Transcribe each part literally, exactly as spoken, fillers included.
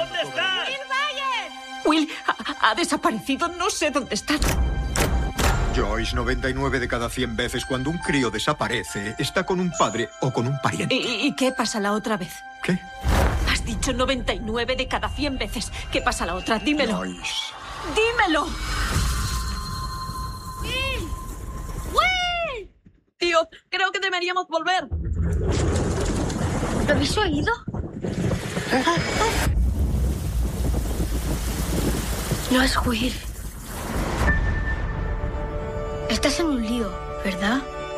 ¿Dónde estás? ¡Will Byers! Will ha, ha desaparecido, no sé dónde está. Joyce, noventa y nueve de cada cien veces cuando un crío desaparece, está con un padre o con un pariente. ¿Y, y qué pasa la otra vez? ¿Qué? Has dicho noventa y nueve de cada cien veces. ¿Qué pasa la otra? Dímelo. Joyce. ¡Dímelo! ¡Will! ¡Will! Tío, creo que deberíamos volver. ¿Lo habéis oído? No es Will. Estás en un lío, ¿verdad?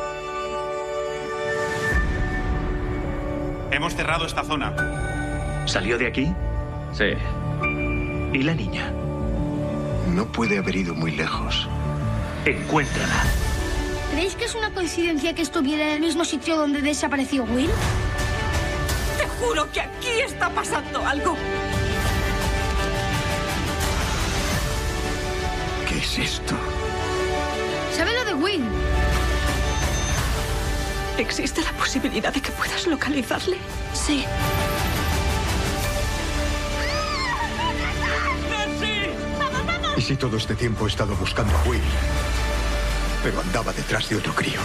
Hemos cerrado esta zona. ¿Salió de aquí? Sí. ¿Y la niña? No puede haber ido muy lejos. Encuéntrala. ¿Creéis que es una coincidencia que estuviera en el mismo sitio donde desapareció Will? Te juro que aquí está pasando algo. ¿Qué es esto? ¿Sabe lo de Will? ¿Existe la posibilidad de que puedas localizarle? Sí. ¿Y si todo este tiempo he estado buscando a Will? Pero andaba detrás de otro crío.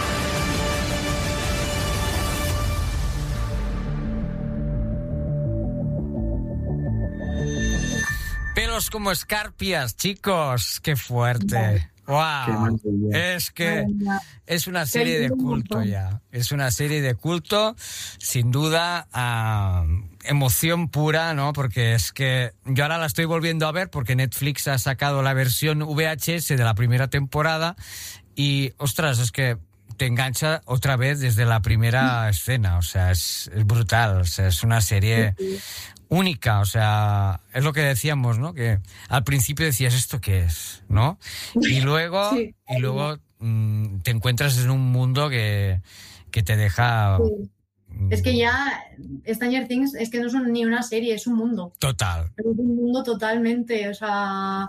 Pelos como escarpias, chicos. Qué fuerte. ¡Wow! Es que es una serie de culto ya. Es una serie de culto, sin duda, uh, emoción pura, ¿no? Porque es que yo ahora la estoy volviendo a ver porque Netflix ha sacado la versión V H S de la primera temporada y, ostras, es que te engancha otra vez desde la primera escena. O sea, es, es brutal. O sea, es una serie única, o sea, es lo que decíamos, ¿no? Que al principio decías, ¿esto qué es? ¿No? Y luego, sí. y luego mmm, te encuentras en un mundo que, que te deja... Sí. Es que ya Stranger Things es que no son ni una serie, es un mundo. Total. Es un mundo totalmente, o sea...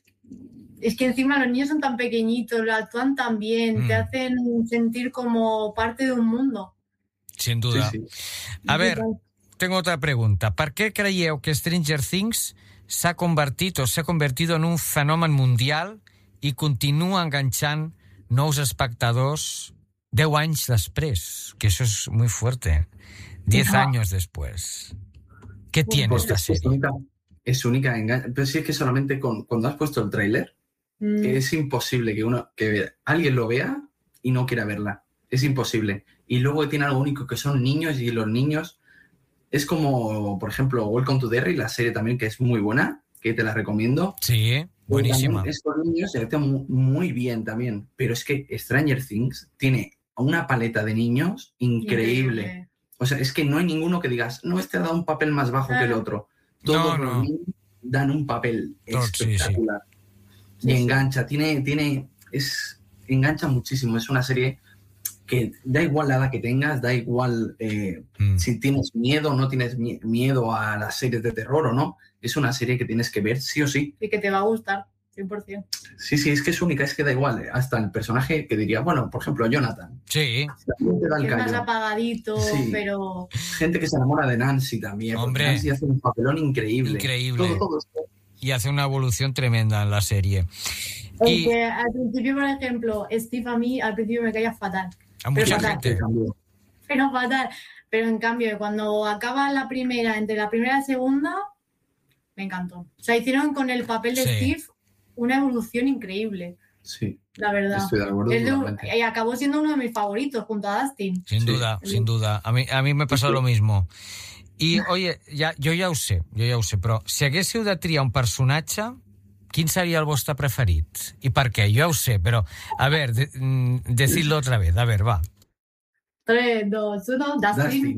Es que encima los niños son tan pequeñitos, lo actúan tan bien, mm. te hacen sentir como parte de un mundo. Sin duda. Sí, sí. A ver... Tengo otra pregunta. Per què creieu que Stranger Things s'ha convertit o s'ha convertido en un fenomen mundial i continua enganchant nous espectadors deu anys després? Que eso es muy fuerte. Diez no. años después. ¿Qué tiene pues esta serie? Es única, es única engan- pero sí es que solamente con, cuando has puesto el tráiler mm. es imposible que uno que alguien lo vea y no quiera verla. Es imposible. Y luego tiene algo único que son niños y los niños es como, por ejemplo, Welcome to Derry, la serie también que es muy buena, que te la recomiendo. Sí, buenísima. Estos niños se actúan muy bien también, pero es que Stranger Things tiene una paleta de niños increíble. increíble. O sea, es que no hay ninguno que digas, no, este ha dado un papel más bajo ah. que el otro. Todos no, los no. niños dan un papel no, espectacular. Sí, sí. Y sí, engancha, sí. tiene, tiene, es, engancha muchísimo. Es una serie que da igual la edad que tengas, da igual eh, mm. si tienes miedo o no tienes miedo a las series de terror o no, es una serie que tienes que ver sí o sí. Y que te va a gustar, cien por ciento. Sí, sí, es que es única, es que da igual, hasta el personaje que diría, bueno, por ejemplo, Jonathan. Sí. Te da el es más apagadito, sí. pero... Gente que se enamora de Nancy también, Hombre, Nancy hace un papelón increíble. Increíble. Todo, todo esto. Y hace una evolución tremenda en la serie. Y que al principio, por ejemplo, Steve a mí al principio me caía fatal. A mucha pero gente. Fatal, pero fatal. Pero en cambio, cuando acaba la primera, entre la primera y la segunda, me encantó. O sea, hicieron con el papel de sí. Steve una evolución increíble. Sí. La verdad. Estoy de acuerdo. De, y acabó siendo uno de mis favoritos junto a Dustin. Sin duda, sí. sin duda. A mí, a mí me pasó sí. lo mismo. I, oye, ja, jo ja ho sé, jo ja ho sé, però si haguéssiu de triar un personatge, quin seria el vostre preferit? I per què? Jo ja ho sé, però, a ver, de, decidlo otra vez. A ver, va. tres, dos, uno, Dustin.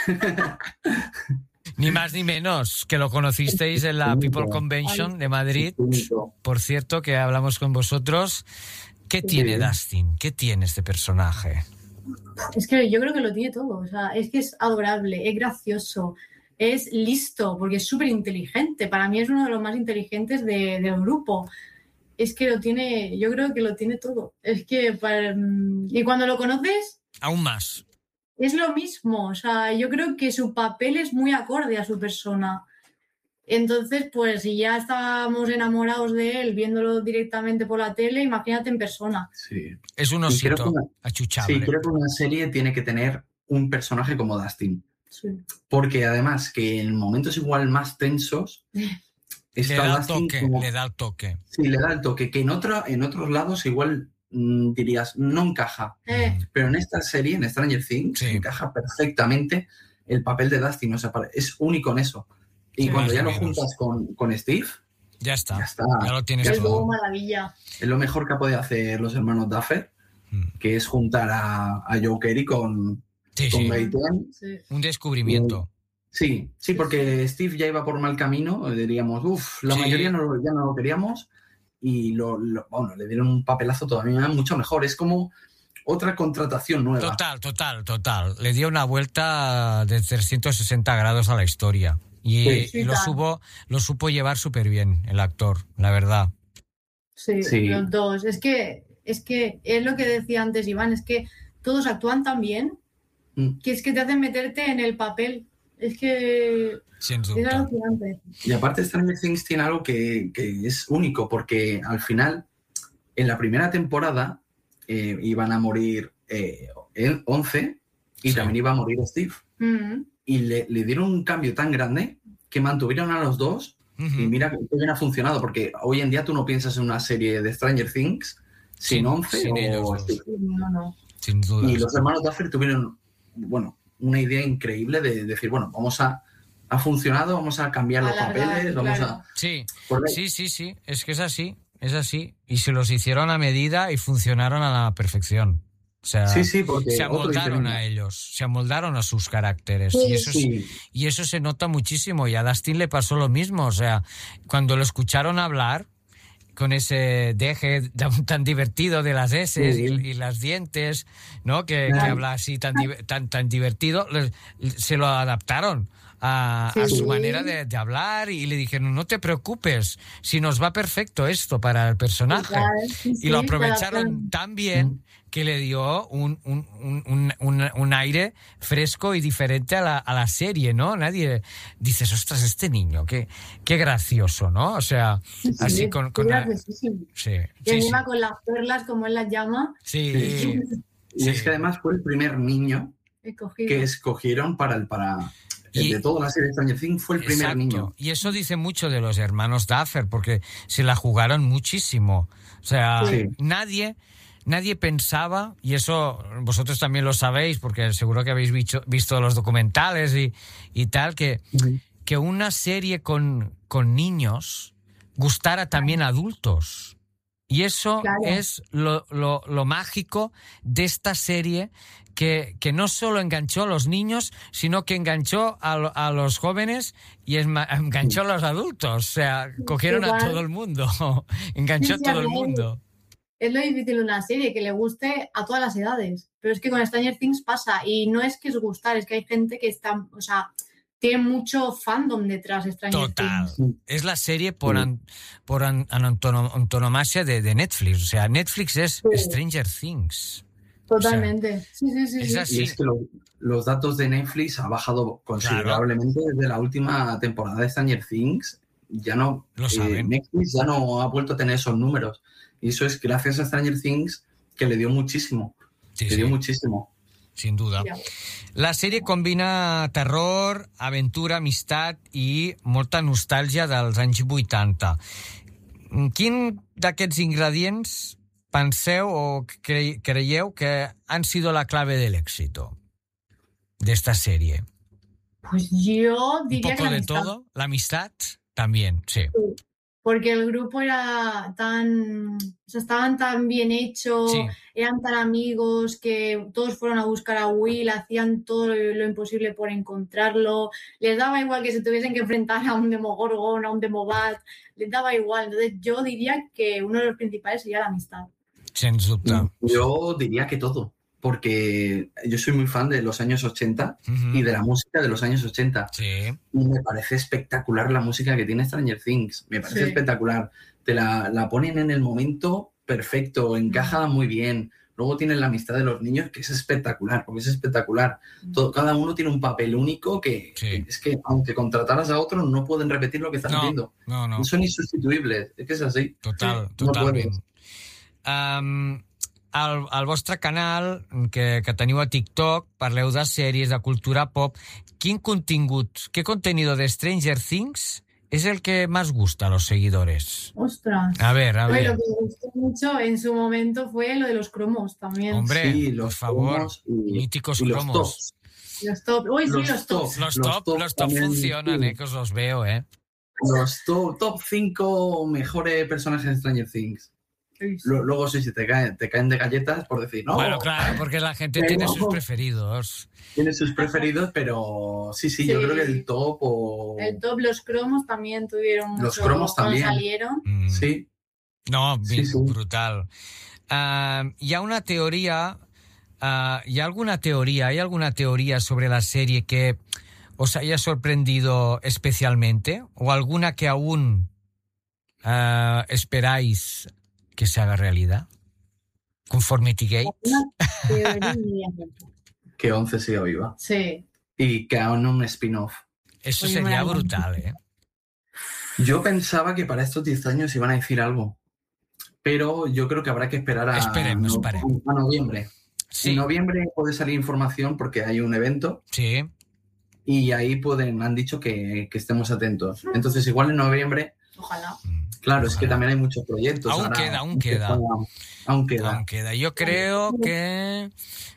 Ni más ni menos, que lo conocisteis en la People Convention de Madrid. Por cierto, que hablamos con vosotros. ¿Qué tiene Dustin? ¿Qué tiene este personaje? Es que yo creo que lo tiene todo, o sea, es que es adorable, es gracioso, es listo, porque es súper inteligente. Para mí es uno de los más inteligentes de, del grupo. Es que lo tiene, yo creo que lo tiene todo. Es que, para, y cuando lo conoces... Aún más. Es lo mismo, o sea, yo creo que su papel es muy acorde a su persona. Entonces, pues si ya estábamos enamorados de él viéndolo directamente por la tele, imagínate en persona. Sí. Es un osito achuchable. Sí, creo que una serie tiene que tener un personaje como Dustin. Sí. Porque además que en momentos igual más tensos... Le da el toque, como, le da el toque. Sí, le da el toque, que en, otro, en otros lados igual mmm, dirías, no encaja. Eh. Pero en esta serie, en Stranger Things, sí. encaja perfectamente el papel de Dustin. O sea, es único en eso. Y sí, cuando ya lo juntas con, con Steve... Ya está, ya, está, ya lo tienes es todo. Maravilla. Es lo mejor que ha podido hacer los hermanos Duffer, mm. que es juntar a, a Joe Carey con, sí, con sí. Gaten. Sí. Un descubrimiento. Sí, sí, porque Steve ya iba por mal camino, diríamos, uff, la sí. mayoría no, ya no lo queríamos y lo, lo, bueno, le dieron un papelazo todavía mucho mejor. Es como otra contratación nueva. Total, total, total. Le dio una vuelta de trescientos sesenta grados a la historia y, sí, sí, y lo, supo, lo supo llevar súper bien el actor, la verdad. Sí, sí, los dos. Es que, es que es lo que decía antes Iván, es que todos actúan tan bien mm. que es que te hacen meterte en el papel. Es que Sin duda. Es alucinante. Y aparte Stranger Things tiene algo que, que es único, porque al final, en la primera temporada, eh, iban a morir eh, once y sí. también iba a morir Steve. Uh-huh. Y le, le dieron un cambio tan grande que mantuvieron a los dos uh-huh. y mira que bien ha funcionado, porque hoy en día tú no piensas en una serie de Stranger Things sin, sin once sin o Steve. No, no. Sin duda. Y los hermanos Duffer tuvieron, bueno, una idea increíble de decir, bueno, vamos a... Ha funcionado, vamos a cambiar los a papeles, la, vamos claro. a... Sí, sí, sí, sí, es que es así, es así. Y se los hicieron a medida y funcionaron a la perfección. O sea, sí, sí, porque se amoldaron a ellos, se amoldaron a sus caracteres. Sí, y, eso sí. es, y eso se nota muchísimo. Y a Dustin le pasó lo mismo. O sea, cuando lo escucharon hablar, con ese deje tan divertido de las S sí. y, y las dientes, ¿no? Que, que habla así tan, tan, tan divertido, les, se lo adaptaron a, sí. a su manera de, de hablar y le dijeron, no te preocupes, si nos va perfecto esto para el personaje. Sí, sí, y lo aprovecharon tan bien que le dio un, un, un, un, un aire fresco y diferente a la, a la serie, ¿no? Nadie dices, ostras, este niño, qué, qué gracioso, ¿no? O sea, sí, sí, así con... con la... sí. Sí, y sí, encima sí. con las perlas, como él las llama. Sí. sí. Y sí. es que además fue el primer niño Escogido. que escogieron para el... Para... Y, de toda la serie de Stranger Things fue el primer exacto. niño. Y eso dice mucho de los hermanos Duffer, porque se la jugaron muchísimo. O sea, sí. nadie... Nadie pensaba, y eso vosotros también lo sabéis, porque seguro que habéis visto, visto los documentales y, y tal, que, uh-huh. que una serie con, con niños gustara también a adultos. Y eso claro. es lo, lo, lo mágico de esta serie, que, que no solo enganchó a los niños, sino que enganchó a, a los jóvenes y es, enganchó a los adultos. O sea, cogieron Igual. a todo el mundo, enganchó sí, sí, a todo el mundo. Es lo difícil de una serie, que le guste a todas las edades. Pero es que con Stranger Things pasa. Y no es que es gustar, es que hay gente que está... O sea, tiene mucho fandom detrás de Stranger Total. Things. Es la serie por, an, por an, antonomasia de, de Netflix. O sea, Netflix es sí. Stranger Things. Totalmente. O sea, sí, sí, sí. Es sí. así. Y es que lo, los datos de Netflix han bajado considerablemente claro. desde la última temporada de Stranger Things. Ya no... Lo saben. Eh, Netflix ya no ha vuelto a tener esos números. Y eso es gracias a Stranger Things, que le dio muchísimo. Sí, le sí. dio muchísimo. Sin duda. La sèrie combina terror, aventura, amistat i molta nostàlgia dels anys vuitanta. Quin d'aquests ingredients penseu o cre creieu que han sido la clave del éxito de esta serie? Pues yo diría Un poco que de todo. La amistad también, sí. sí. Porque el grupo era tan... O sea, estaban tan bien hechos, sí. eran tan amigos que todos fueron a buscar a Will, hacían todo lo, lo imposible por encontrarlo. Les daba igual que se tuviesen que enfrentar a un Demogorgon, a un Demobat. Les daba igual. Entonces yo diría que uno de los principales sería la amistad. Sens dubte. Yo diría que todo. Porque yo soy muy fan de los años ochenta uh-huh. y de la música de los años ochenta. Sí. Y me parece espectacular la música que tiene Stranger Things. Me parece sí. espectacular. Te la, la ponen en el momento perfecto, encaja uh-huh. muy bien. Luego tienen la amistad de los niños, que es espectacular, porque es espectacular. Todo, cada uno tiene un papel único que, sí. que es que, aunque contrataras a otros, no pueden repetir lo que están no, haciendo. No, no. Son insustituibles, es que es así. Total, sí, totalment. No um, al, al vostre canal, que, que teniu a TikTok, parleu de sèries, de cultura pop. Quin contingut, qué contenido de Stranger Things es el que más gusta a los seguidores? Ostras. A ver, a ver. Lo que me gustó mucho en su momento fue lo de los cromos también. Hombre, sí, los por favor, y, míticos y cromos. Los Los top. Uy, los sí, los top. top. Los Los top, top los top también, funcionan, sí. eh, que os los veo, eh. Los top, top cinco mejores personajes de Stranger Things. Sí. Luego sí, si te caen, te caen de galletas por decir, no. Bueno, claro, porque la gente pero, tiene sus preferidos. Tiene sus preferidos, pero sí, sí, Sí. yo creo que el top o... El top, los cromos también tuvieron mucho. Los cromos cuando también. salieron. Mm. Sí. No, Sí, sí. brutal. Uh, hi ha una teoría, uh, ¿hay alguna teoría, hay alguna teoría sobre la serie que os haya sorprendido especialmente? ¿O alguna que aún uh, esperáis que se haga realidad? Conformity Gate. Una teoría. Que once siga viva. Sí. Y que hagan un spin-off. Eso Oye, sería bueno. brutal, ¿eh? Yo pensaba que para estos diez años iban a decir algo, pero yo creo que habrá que esperar a, Esperemos, no- esperemos. a noviembre. Sí, En noviembre puede salir información porque hay un evento sí. y ahí pueden, han dicho que, que estemos atentos. Entonces igual en noviembre, Ojalá. claro, es que Ojalá. también hay muchos proyectos. Aún ahora, queda, aún queda. Aún queda. Aún queda. Yo creo que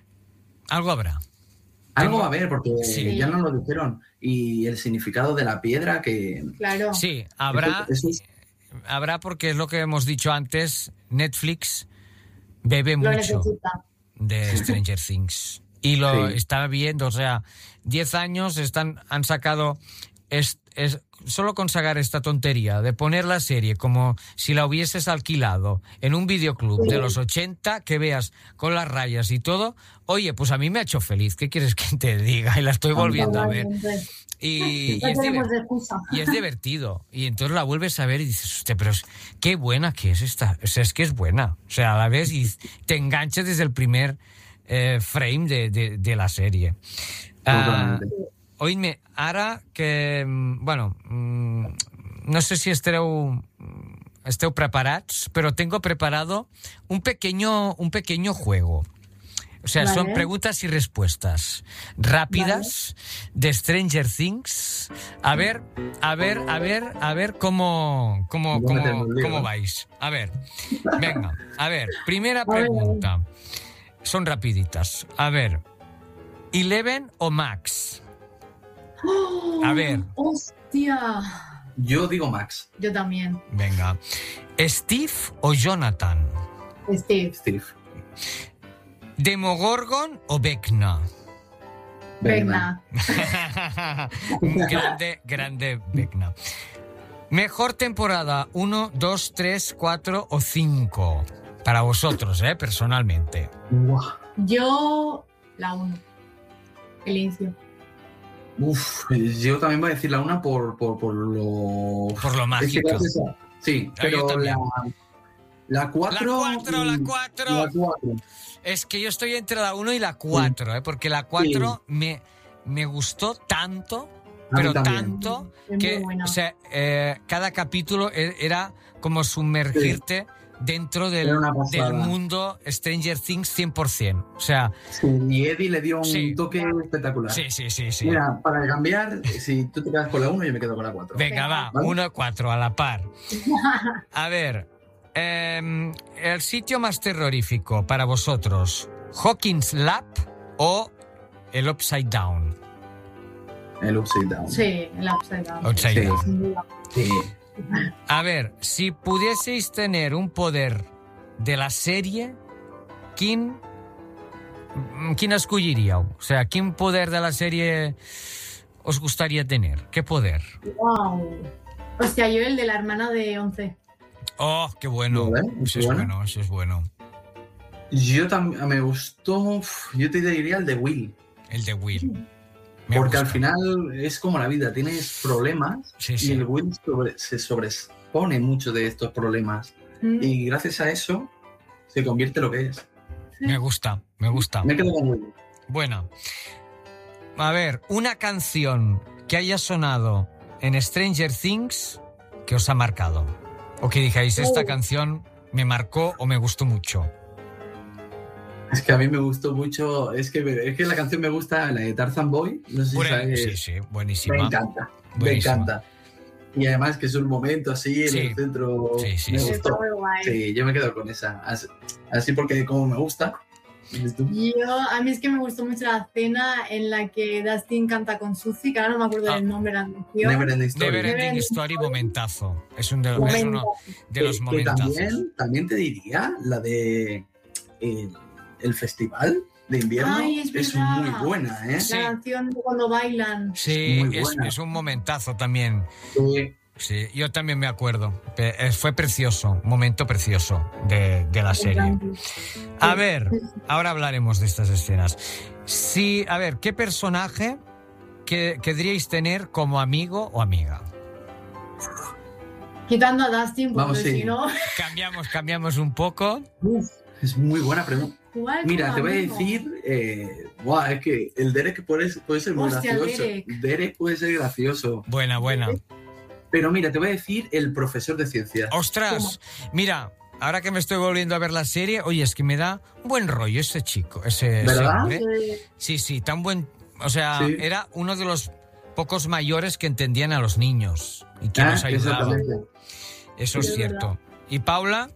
algo habrá. Algo Tengo- va a haber porque Sí. ya nos lo dijeron. Y el significado de la piedra que... Claro. Sí, habrá, Eso- eso es- habrá porque es lo que hemos dicho antes, Netflix bebe Lo mucho necesita. de Stranger Things. Y lo Sí. está viendo, o sea, diez años están, han sacado, es, es, solo con sacar esta tontería de poner la serie como si la hubieses alquilado en un videoclub Sí. de los ochenta, que veas con las rayas y todo, oye, pues a mí me ha hecho feliz, ¿qué quieres que te diga? Y la estoy volviendo a ver. Totalmente. Y, y No es tenemos divertido. excusa. Y es divertido. Y entonces la vuelves a ver y dices, hostia, pero es, qué buena que es esta. O sea, es que es buena. O sea, la ves y te enganchas desde el primer eh, frame de, de, de la serie. Ah, Totalmente. oïdme, ara que... mm, Bueno, mm, no sé si esteu, esteu preparats, pero tengo preparado un pequeño, un pequeño juego. O sea, Vale. son preguntas y respuestas rápidas de Stranger Things. A ver, a ver, a ver, a ver cómo, cómo, Voy a meterme cómo, un lío, cómo ¿eh? vais. A ver, venga, a ver, primera ver, a ver. pregunta. Son rapiditas. A ver, Eleven o Max. A ver. Hostia. Yo digo Max, Yo también. Venga. Steve o Jonathan. Steve. Steve. Demogorgon o Vecna. Venga. grande, grande Vecna. Mejor temporada, uno, dos, tres, cuatro o cinco. Para vosotros, ¿eh? Personalmente. Buah. Yo, la uno. El inicio. Uf, yo también voy a decir la una por, por, por lo... Por lo Es que mágico. gracias a- Sí, Ah, yo pero también. la, la cuatro... La cuatro, la mm, cuatro. La cuatro. Es que yo estoy entre la uno y la cuatro, ¿eh? Porque la cuatro me, me gustó tanto, A mí pero también. tanto, Es muy que buena. o sea, eh, cada capítulo e- era como sumergirte dentro del, Era una pasada. del mundo Stranger Things cien por ciento. O sea, Sí, y Eddie le dio un Sí. toque espectacular. sí, sí, sí, sí. Mira, para cambiar, si tú te quedas con la uno, yo me quedo con la cuatro. Venga, va, ¿Vale? uno a cuatro, a la par. A ver, eh, el sitio más terrorífico para vosotros, Hawkins Lab o el Upside Down. El Upside Down. Sí, el Upside Down. Upside Sí. Down. Sin duda. Sí. A ver, si pudieseis tener un poder de la serie, ¿quién, quién escogeríais? O sea, ¿quién poder de la serie os gustaría tener? ¿Qué poder? Wow. Hostia, yo el de la hermana de once. Oh, qué bueno. ¿Vale? Eso es Bueno. bueno, eso es bueno. Yo también me gustó, uf, yo te diría el de Will. El de Will. Me Porque gusta. al final es como la vida, tienes problemas Sí, y sí. el Will sobre- se sobrepone mucho de estos problemas. Mm. Y gracias a eso se convierte en lo que es. Sí. Me gusta, me gusta. Me quedo con Willy. Bueno, a ver, una canción que haya sonado en Stranger Things que os ha marcado. O que dijáis, esta canción me marcó o me gustó mucho. Es que a mí me gustó mucho, es que, es que la canción me gusta, la de Tarzan Boy, no sé si Bueno, sabes. sí, sí, buenísima. Me encanta, Buenísima. me encanta. Y además que es un momento así en Sí. el centro, Sí, sí, me sí. gustó. Está muy guay. Sí, yo me quedo con esa, así, así porque como me gusta. Yo, a mí es que me gustó mucho la escena en la que Dustin canta con Suzy, que ahora no me acuerdo Ah. del nombre de la canción. Never Ending Story. Never Ending Neverending Story, momentazo. Es, un de, es Momento. uno de los Que- que momentazos. también, también te diría la de eh, el festival de invierno. Ay, es es verdad. muy buena, ¿eh? Sí. La canción de cuando bailan. Sí, Muy es, buena. es un momentazo también. Sí. Sí, yo también me acuerdo. Pe- eh, Fue precioso, momento precioso de, de la serie. A ver, ahora hablaremos de estas escenas. Sí, a ver, ¿qué personaje que, querríais tener como amigo o amiga? Quitando a Dustin, porque Vamos, sí. si no... Cambiamos, cambiamos un poco. Uf, es muy buena pregunta. ¿Cuál Mira, como te voy a amigo? decir, eh, buah, es que el Derek puede, puede ser muy Hostia, gracioso. Derek. puede ser gracioso. Buena, buena. Pero mira, te voy a decir el profesor de ciencias. Ostras, mira, ahora que me estoy volviendo a ver la serie, oye, es que me da un buen rollo ese chico, ese, ese ¿Verdad? hombre. Eh, Sí, sí, tan buen... O sea, Sí. era uno de los pocos mayores que entendían a los niños y que Ah, nos ayudaba. exactamente. Eso es Sí, es cierto. ¿Y Paula?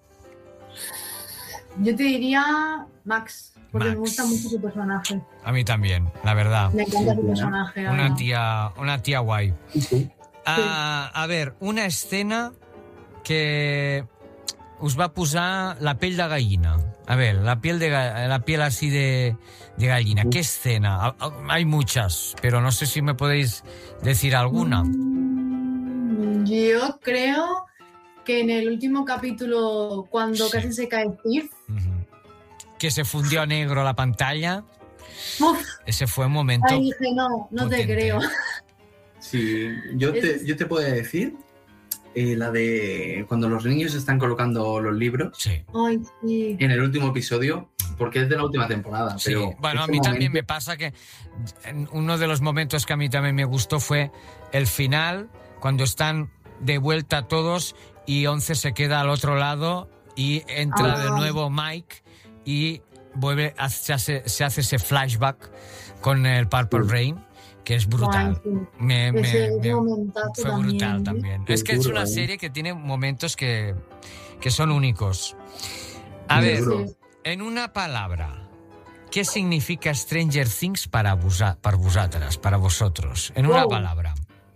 Yo te diría Max, porque Max. me gusta mucho su personaje. A mí también, la verdad. Me encanta su Sí, personaje. la Una verdad. tía, una tía guay. Sí. Ah, a ver, una escena que us va posar la pell de gallina. A ver, la piel, de, ga- la piel así de, de gallina. ¿Qué escena? Ah, ah, Hay muchas, pero no sé si me podéis decir alguna. Mm, Yo creo que en el último capítulo, cuando Sí. casi se cae Steve, Ujú. Que se fundió a negro la pantalla. uf, Ese fue un momento... ahí dije, no, no te potente. creo. Sí, yo te, Es- yo te puedo decir eh, la de cuando los niños están colocando los libros Sí. Ay, sí. en el último episodio, porque es de la última temporada. Sí, pero bueno, a ese mí también me momento- pasa que en uno de los momentos que a mí también me gustó fue el final, cuando están de vuelta todos y Once se queda al otro lado y entra Ah. de nuevo Mike y vuelve a- se hace, se hace ese flashback con el Purple Sí. Rain, que es brutal. Ay, sí. Me, me- Ese me- momentazo fue también, brutal ¿eh? también. Qué Es que es duro, una ¿eh? serie que tiene momentos que, que son únicos. A Muy ver, duro. Sí. en una palabra, ¿qué significa Stranger Things para, vosa- para vosotras, para vosotros? En una Oh. palabra.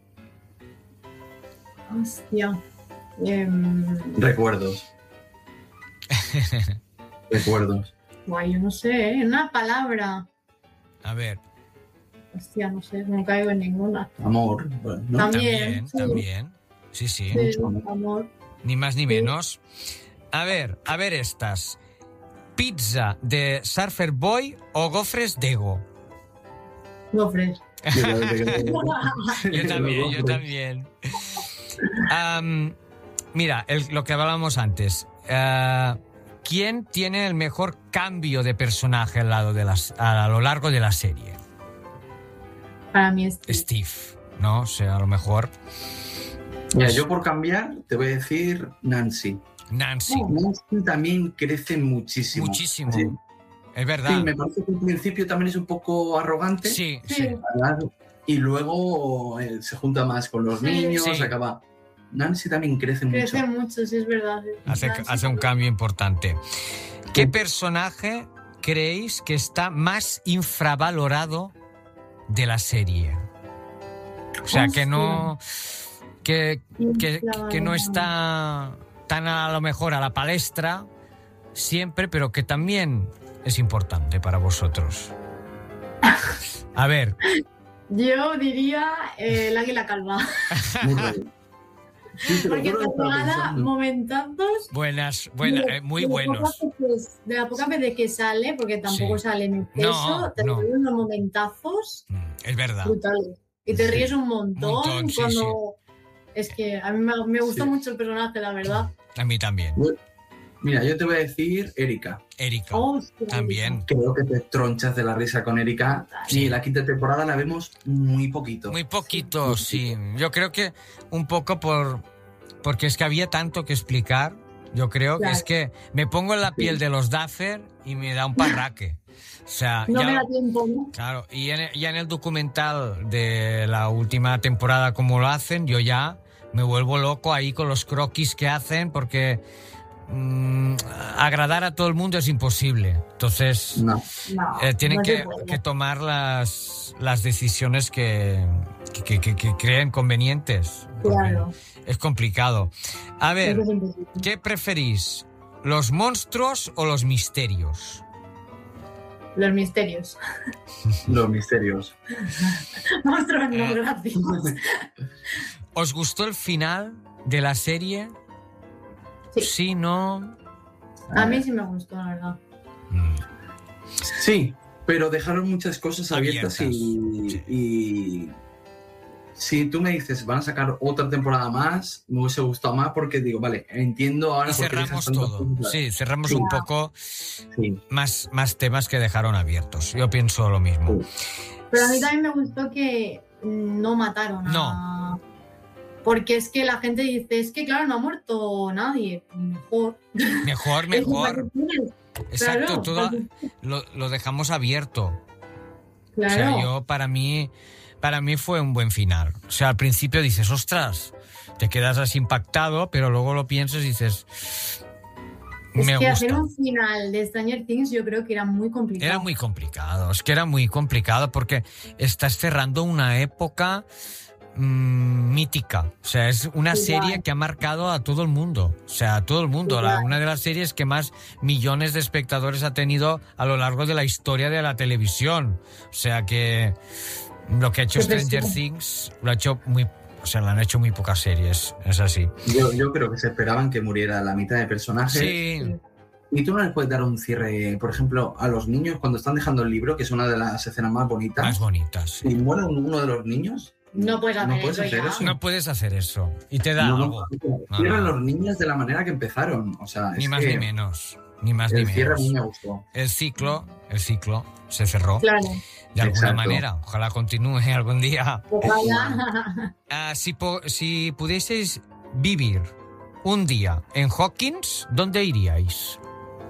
Hostia. Em, Recuerdos. Recuerdos. guay, yo no sé, ¿eh? Una palabra. A ver, Hostia, no sé, no caigo en ninguna. Amor. Bueno, ¿no? También, también, sí. también. Sí, sí, Sí, mucho amor. amor. ni más ni menos. A ver, a ver estas. ¿Pizza de Surfer Boy o gofres Dego? Gofres. Yo también, yo también. Am, mira, el- lo que hablábamos antes. Ah, ¿Quién tiene el mejor cambio de personaje al, lado de las, a lo largo de la serie? Para mí es Steve, ¿no? O sea, a lo mejor Mira, yo por cambiar te voy a decir Nancy. Nancy. Nancy también crece muchísimo. Muchísimo. Sí. Es Sí, verdad. me parece que al principio también es un poco arrogante. Sí, Sí. sí. ¿verdad? Y luego eh, se junta más con los Sí. niños, Sí. acaba. Nancy también crece, Crece mucho. mucho, sí es verdad. Hace, Nancy hace un también. cambio importante. ¿Qué personaje creéis que está más infravalorado de la serie? O sea, que no. Que, que, que no está tan a lo mejor a la palestra siempre, pero que también es importante para vosotros. A ver, Yo diría eh, el águila calva. Muy bien. Sí, te lo Porque juro que te estaba regala pensando. momentazos. buenas, buenas, de- eh, muy de las buenos. pocas veces- De la poca vez de que sale, porque tampoco Sí. sale en exceso, No, te no. regala unos momentazos Mm, Es verdad. brutales. Y te Sí. ríes un montón, Montón, sí, cuando. Es que a mí me, me gusta Sí. mucho el personaje, la verdad. A mí también. Mira, yo te voy a decir Erika. Erika, Oh, sí, también. Creo que te tronchas de la risa con Erika. Sí. Y la quinta temporada la vemos muy poquito. Muy poquito, sí. Yo creo que un poco por porque es que había tanto que explicar. Yo creo Claro. que es que me pongo en la piel Sí. de los Duffer y me da un parraque. O sea, No ya me lo- da tiempo, ¿no? Claro, y en, ya en el documental de la última temporada, como lo hacen, yo ya me vuelvo loco ahí con los croquis que hacen, porque mm, agradar a todo el mundo es imposible. Entonces, No. No, eh, tienen no se que, puede. que tomar las, las decisiones que, que, que- que creen convenientes. porque Claro. Es complicado. A ver, Eso es imposible. ¿qué preferís? ¿Los monstruos o los misterios? Los misterios. Los misterios. Monstruos no Eh. gracias. ¿Os gustó el final de la serie? Sí. Sí, no. A mí sí me gustó, la verdad. Mm. Sí, pero dejaron muchas cosas abiertas, Abiertas, y, sí. y si tú me dices van a sacar otra temporada más, me hubiese gustado más porque digo, vale, entiendo ahora Y por qué dejas cerramos tantas todo. cosas. Sí, cerramos Sí. un poco Sí. más, más temas que dejaron abiertos. Yo pienso lo mismo. Pero a mí también me gustó que no mataron a... Porque es que la gente dice, es que claro, no ha muerto nadie. Mejor. Mejor, mejor. Exacto, Claro, todo porque- lo, lo dejamos abierto. Claro. O sea, yo para mí, para mí fue un buen final. O sea, al principio dices, ostras, te quedas así impactado, pero luego lo piensas y dices, Es me que gusta. hacer un final de Stranger Things yo creo que era muy complicado. Era muy complicado, es que era muy complicado porque estás cerrando una época mm, mítica. O sea, es una Igual. serie que ha marcado a todo el mundo. O sea, a todo el mundo. La- Igual. una de las series que más millones de espectadores ha tenido a lo largo de la historia de la televisión. O sea que lo que ha hecho Qué Stranger presión. Things lo ha hecho muy... O sea, lo han hecho muy pocas series. Es así. Yo, yo creo que se esperaban que muriera la mitad de personajes. Sí. Y tú no les puedes dar un cierre, por ejemplo, a los niños cuando están dejando el libro, que es una de las escenas más bonitas. Más bonitas. Si muere uno de los niños, No puedes hacer no puedes eso hacer ya. eso. No puedes hacer eso. Y te da no, algo. No, cierran no. los niños de la manera que empezaron. O sea, Ni es más que ni menos. Ni más ni el cierre a mí menos. me gustó. El ciclo, el ciclo se cerró Claro. de alguna Exacto. manera. Ojalá continúe algún día. Ojalá. Ah, si, po- si pudieseis vivir un día en Hawkins, ¿dónde iríais?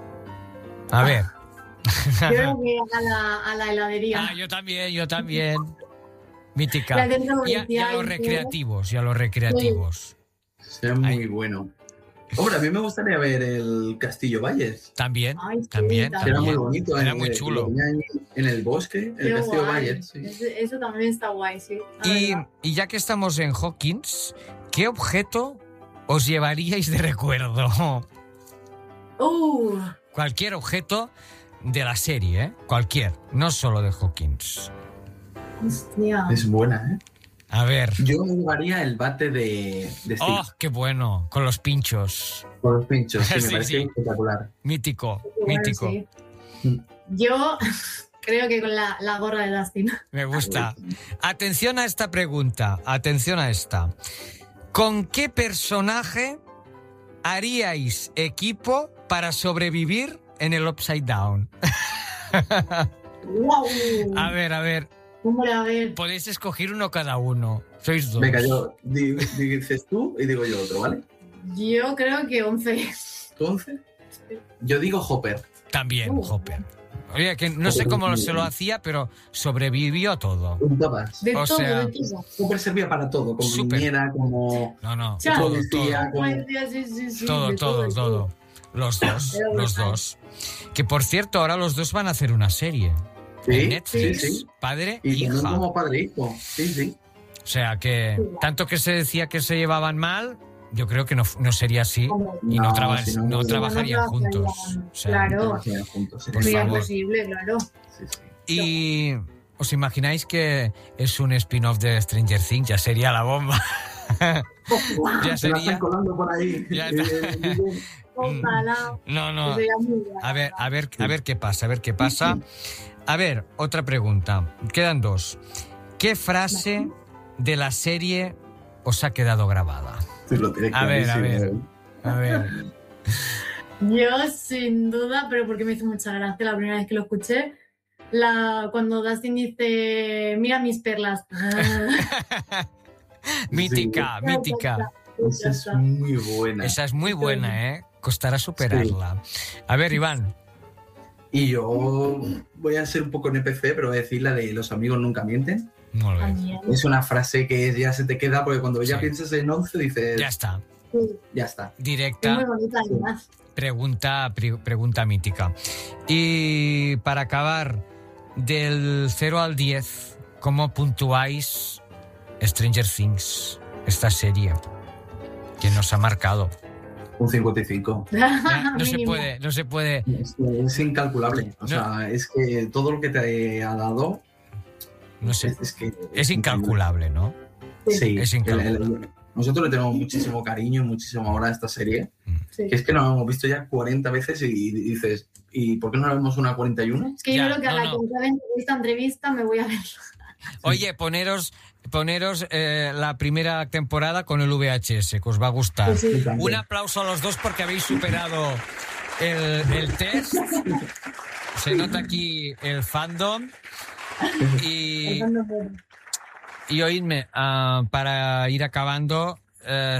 A ver. Yo creo que a la, a la heladería. Ah, yo también, yo también. Mítica. La centro Y a, y a comercial, los sí. recreativos, y a los recreativos. Sea muy Ay. bueno. Hombre, a mí me gustaría ver el Castillo Valles. También, Ay, sí, también, también. Era muy también. bonito. Era en- muy eh, chulo. lo tenía ahí En el bosque, el Qué Castillo guay. Valles. Sí. Eso, eso también está guay, sí. la Y, verdad. y ya que estamos en Hawkins, ¿qué objeto os llevaríais de recuerdo? Uh, Cualquier objeto de la serie, ¿eh? Cualquier, no solo de Hawkins. hostia. Es buena, ¿eh? A ver. Yo me llevaría el bate de, de Steve ¡Oh, qué bueno! Con los pinchos. con los pinchos. Sí, me Sí, parecía sí. espectacular. Mítico, Bueno, mítico. sí. Yo creo que con la, la gorra de Dustin. Me gusta. Atención a esta pregunta, atención a esta. ¿Con qué personaje haríais equipo para sobrevivir en el Upside Down? ¡Wow! A ver, a ver, Hombre, a ver. podéis escoger uno cada uno. Sois dos. Venga, yo di- dices tú y digo yo otro, ¿vale? Yo creo que once. ¿Tú once? Yo digo Hopper. También, Uh. Hopper. Oye, que no sé cómo se lo hacía, pero sobrevivió a todo. Un todas. De O todo, sea, de todo. Hopper servía para todo, como Súper. niñera, como No, no, Chao. todo, policía, como... Ay, sí, sí, sí, todo, de todo, de todo. Los dos, Era los brutal. dos. Que por cierto, ahora los dos van a hacer una serie. En Sí, sí, Netflix, sí. padre e Y también hija. como padre e hijo. Sí, sí. O sea que, tanto que se decía que se llevaban mal, yo creo que no, no sería así Hombre, y no, No, traba- si no, no no, no trabajarían trabajarían. juntos. O sea, Claro. Trabajarían juntos, sí. Por Sería favor. posible, claro. Sí, sí. Y os imagináis que es un spin-off de Stranger Things, ya sería la bomba. ya Se la sería. están colando por ahí. Ya Eh, está. eh, Ojalá. No, no. Sería muy guay. A ver, a ver, a ver qué pasa, a ver qué pasa. A ver, otra pregunta. Quedan dos. ¿Qué frase de la serie os ha quedado grabada? sí, lo tiene A ver, a clarísimo. ver. A ver. Yo, sin duda, pero porque me hizo mucha gracia la primera vez que lo escuché, la, cuando Dustin dice, mira mis perlas. mítica, sí. mítica. Esa es muy buena. Esa es muy buena, ¿eh? Costará superarla. Sí. A ver, Iván. Y yo voy a ser un poco N P C, pero voy a decir la de los amigos nunca mienten. Muy bien. Es una frase que ya se te queda porque cuando ya sí. piensas en once dices... Ya está. Ya está. Directa. Es muy bonita, además. Pregunta, pre- pregunta mítica. Y para acabar, del cero al diez, ¿cómo puntuáis Stranger Things, esta serie que nos ha marcado? Un cincuenta y cinco. Ya, no se puede, no se puede. Es, es incalculable. O no. sea, es que todo lo que te ha dado... No sé. Es, es, que es incalculable, ¿no? Sí. Es incalculable. El, el, nosotros le tenemos muchísimo cariño y muchísimo amor a esta serie. Sí. Que es que nos hemos visto ya cuarenta veces y dices, ¿y por qué no la vemos una cuarenta y uno? Es que ya, yo creo que no, a la no. que acabe esta entrevista me voy a ver. Oye, poneros, poneros eh, la primera temporada con el V H S, que os va a gustar. Sí, sí. Un aplauso a los dos porque habéis superado el, el test. Se nota aquí el fandom. Y, y oídme, uh, para ir acabando, uh,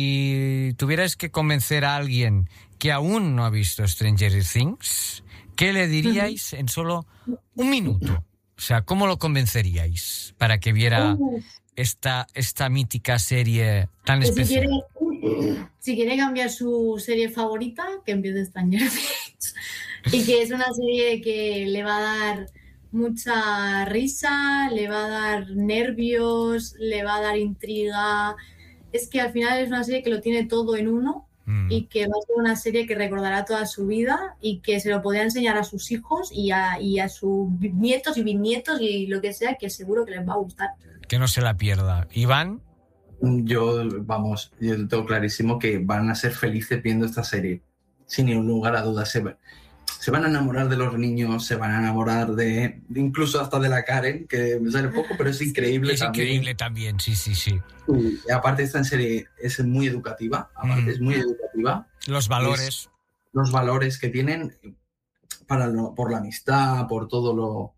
si tuvierais que convencer a alguien que aún no ha visto Stranger Things, ¿qué le diríais en solo un minuto? O sea, ¿cómo lo convenceríais para que viera esta, esta mítica serie tan pues especial? Si quiere, si quiere cambiar su serie favorita, que empiece Stranger Things. Y que es una serie que le va a dar mucha risa, le va a dar nervios, le va a dar intriga. Es que al final es una serie que lo tiene todo en uno mm. y que va a ser una serie que recordará toda su vida y que se lo podrá enseñar a sus hijos y a, y a sus nietos y bisnietos y lo que sea, que seguro que les va a gustar. Que no se la pierda. ¿Iván? Yo, vamos, yo tengo clarísimo que van a ser felices viendo esta serie, sin ningún lugar a dudas. Se, se van a enamorar de los niños, se van a enamorar de, de incluso hasta de la Karen, que me sale poco, pero es increíble es también. Es increíble también, sí, sí, sí. Y aparte esta serie es muy educativa, aparte mm. es muy educativa. Los valores. Es, los valores que tienen para lo, por la amistad, por todo lo...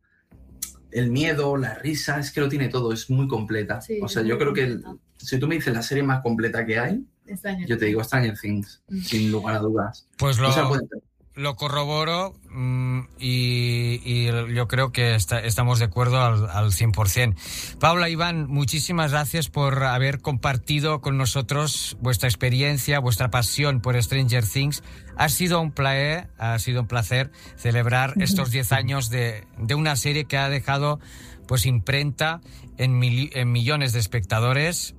El miedo, la risa, es que lo tiene todo, es muy completa. Sí, o sea, yo creo completa. que el, si tú me dices la serie más completa que hay, Stranger yo te digo Stranger Things, mm. sin lugar a dudas. Pues lo, lo corroboro mmm, y, y yo creo que está, estamos de acuerdo al, al cien por ciento. Paula, Iván, muchísimas gracias por haber compartido con nosotros vuestra experiencia, vuestra pasión por Stranger Things. Ha sido un placer, ha sido un placer celebrar estos diez años de, de una serie que ha dejado pues imprenta en, mil, en millones de espectadores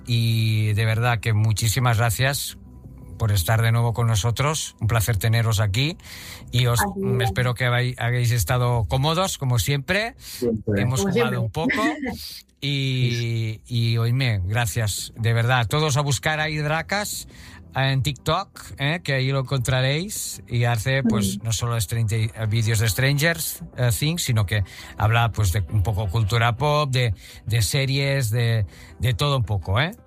y de verdad que muchísimas gracias por estar de nuevo con nosotros. Un placer teneros aquí y os Ayuda. espero que habéis estado cómodos como siempre. siempre. Hemos como jugado siempre. un poco y, y oíme, gracias de verdad. Todos a buscar ahí Dracas en TikTok, ¿eh? Que ahí lo encontraréis y hace pues no solo Stranger, vídeos de Stranger uh, Things, sino que habla pues de un poco cultura pop, de, de series, de, de todo un poco, ¿eh?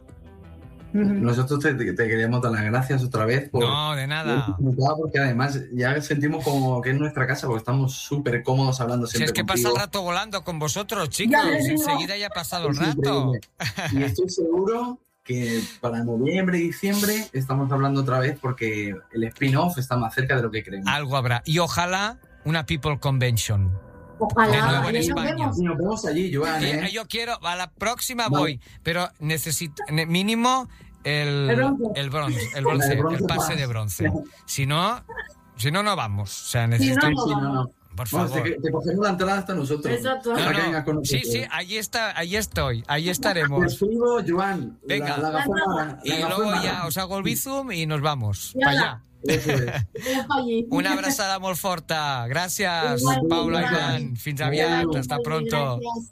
Nosotros te, te queríamos dar las gracias otra vez por, no, de nada, porque además ya sentimos como que es nuestra casa porque estamos súper cómodos hablando siempre. Si es que contigo. Pasa el rato volando con vosotros, chicos, ya, enseguida ya ha pasado es el rato y estoy seguro que para noviembre y diciembre estamos hablando otra vez porque el spin-off está más cerca de lo que creemos. Algo habrá. Y ojalá una People Convention. Ojalá. De nuevo en España. Nos vemos, nos vemos allí, Joan. ¿eh? Eh, yo quiero, a la próxima vale. voy, pero necesito mínimo el, el bronce, el, bronce, el, bronce, el, bronce, el pase más. de bronce. Si no, si no, no vamos. O sea, necesito... Si no, no, no, no. Por favor. Bueno, te, te cogemos la entrada hasta nosotros. Exacto. No, no. Con sí, sí, ahí está, ahí estoy, ahí estaremos. Te escribo, Joan. Venga. La, la gafona, y la luego gafona. ya os hago el bizum y nos vamos. Para allá. Eso es. Una abrazada molt forta. Gràcies, Paula i Iván. Fins aviat. Hasta pronto.